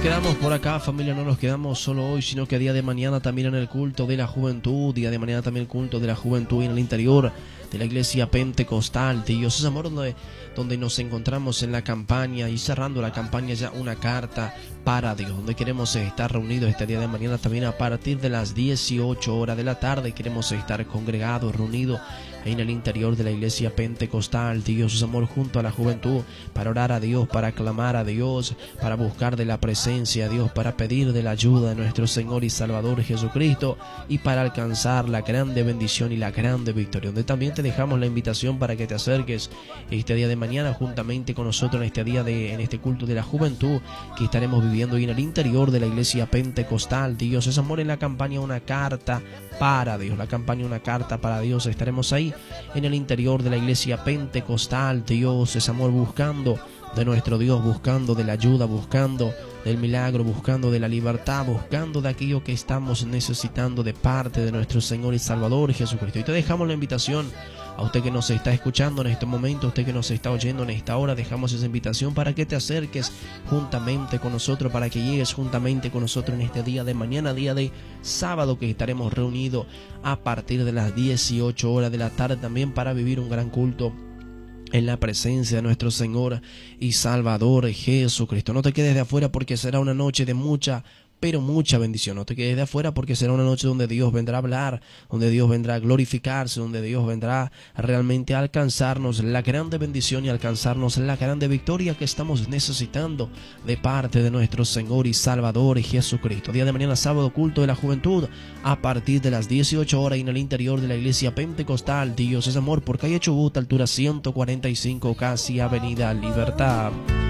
quedamos por acá, familia, no nos quedamos solo hoy, sino que día de mañana también en el culto de la juventud, día de mañana también el culto de la juventud en el interior de la iglesia pentecostal. Dios es amor, donde nos encontramos en la campaña y cerrando la campaña ya una carta para Dios, donde queremos estar reunidos este día de mañana también a partir de las 18 horas de la tarde. Queremos estar congregados, reunidos en el interior de la iglesia pentecostal. Dios es amor, junto a la juventud, para orar a Dios, para clamar a Dios, para buscar de la presencia de Dios, para pedir de la ayuda de nuestro Señor y Salvador Jesucristo y para alcanzar la grande bendición y la grande victoria. Donde también te dejamos la invitación para que te acerques este día de mañana juntamente con nosotros en este culto de la juventud que estaremos viviendo en el interior de la iglesia pentecostal. Dios es amor, en la campaña Una Carta para Dios, la campaña Una Carta para Dios. Estaremos ahí en el interior de la iglesia pentecostal. Dios es amor, buscando de nuestro Dios, buscando de la ayuda, buscando del milagro, buscando de la libertad, buscando de aquello que estamos necesitando de parte de nuestro Señor y Salvador Jesucristo. Y te dejamos la invitación a usted que nos está escuchando en este momento, a usted que nos está oyendo en esta hora. Dejamos esa invitación para que te acerques juntamente con nosotros, para que llegues juntamente con nosotros en este día de mañana, día de sábado, que estaremos reunidos a partir de las 18 horas de la tarde también para vivir un gran culto en la presencia de nuestro Señor y Salvador Jesucristo. No te quedes de afuera, porque será una noche de mucha, pero mucha bendición. No te quedes de afuera, porque será una noche donde Dios vendrá a hablar, donde Dios vendrá a glorificarse, donde Dios vendrá realmente a alcanzarnos la grande bendición y alcanzarnos la grande victoria que estamos necesitando de parte de nuestro Señor y Salvador Jesucristo. Día de mañana sábado, culto de la juventud a partir de las 18 horas en el interior de la iglesia pentecostal. Dios es amor, por calle Chubut, altura 145, casi Avenida Libertad.